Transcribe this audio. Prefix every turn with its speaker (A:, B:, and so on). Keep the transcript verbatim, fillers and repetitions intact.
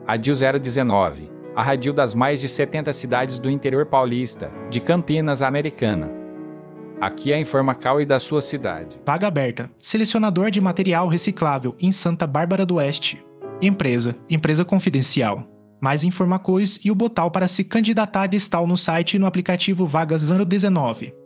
A: Radil zero dezenove. A Radil das mais de setenta cidades do interior paulista, de Campinas, Americana. Aqui é a Informacal e da sua cidade.
B: Vaga aberta. Selecionador de material reciclável em Santa Bárbara do Oeste. Empresa. Empresa confidencial. Mais Informacois e o botal para se candidatar está no site e no aplicativo Vagas zero dezenove.